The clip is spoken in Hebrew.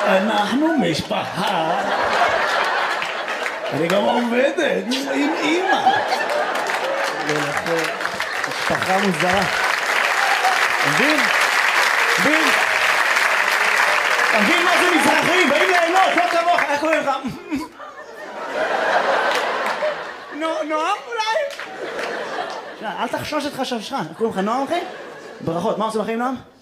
אנחנו משפחה. אני גם עובדת עם אמא. משפחה מוזרה. מבין? תבין מה זה מזרחים? באים ליהנות, לא כמוך, איך קוראים לך? נועם אולי? אל תחשוש את חששך. קוראים לך נועם אחי? ברכות, מה עושים בחיים נועם?